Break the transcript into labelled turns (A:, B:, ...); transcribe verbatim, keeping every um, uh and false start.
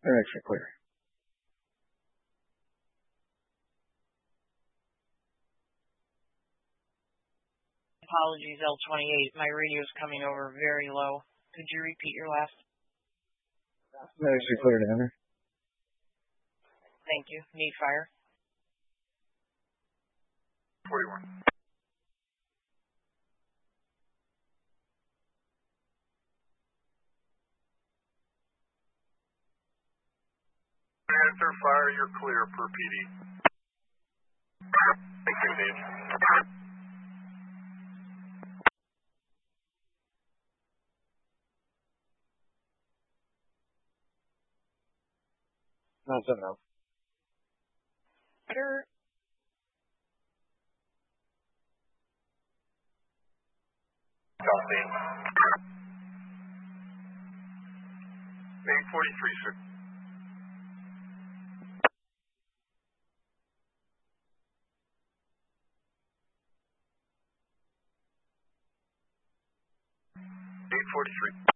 A: They're extra clear.
B: Apologies, L twenty-eight. My radio's coming over very low. Could you repeat your last?
A: They're extra clear to enter.
B: Thank you. Need fire.
C: forty-one. Enter fire, you're clear per P D. Thank you, Dave.
A: Not seven up.
B: Better.
C: Copy. eight forty-three, sir. eight forty-three.